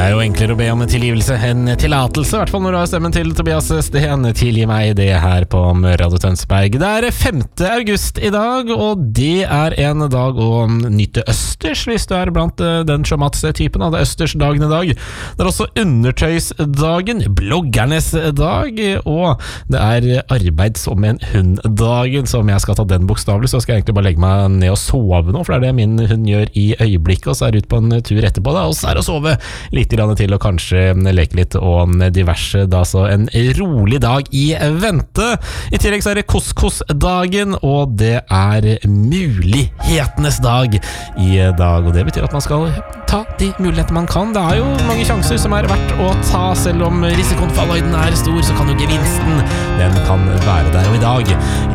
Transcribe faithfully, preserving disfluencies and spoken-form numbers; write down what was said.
er jo enklere å be om en tilgivelse enn tillatelse, i hvert fall når du har stemmen til Tobias Sten. Tilgi meg det her på Radio Tønsberg. Det er femte august i dag, og det er en dag å nyte østers, hvis du er blant den sjømatstypen. Det er østersdagen i dag. Det er også undertøysdagen, bloggernes dag, og det er arbeids- om en hund-dagen. Så om jeg skal ta den bokstavlig, så skal jeg egentlig bare legge meg ned og sove nå, for det er det min hund gjør i øyeblikket, og så er det ut på en tur etterpå, da, og så er det å sove litt grann til og kanskje leke litt og diverse, da så en rolig dag i vente. I tillegg så er det koskos-dagen, og det er mulighetenes dag i dag, og det betyr at man skal ta de mulighetene man kan. Det er jo mange sjanser som er verdt å ta, selv om risikoen for fallhøyden er stor, så kan jo gevinsten, den kan være der. Og i dag,